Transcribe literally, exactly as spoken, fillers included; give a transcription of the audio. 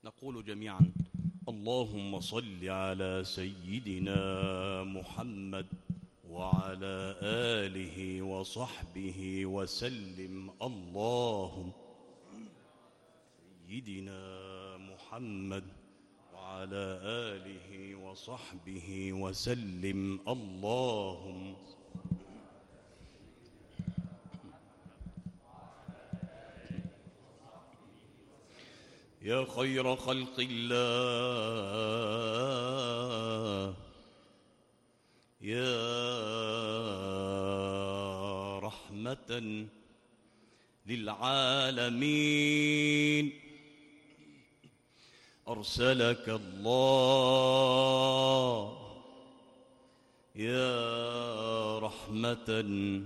نقول جميعا: اللهم صل على سيدنا محمد وعلى آله وصحبه وسلم. اللهم سيدنا محمد وعلى آله وصحبه وسلم. اللهم يا خير خلق الله، يا رحمة للعالمين، أرسلك الله يا رحمة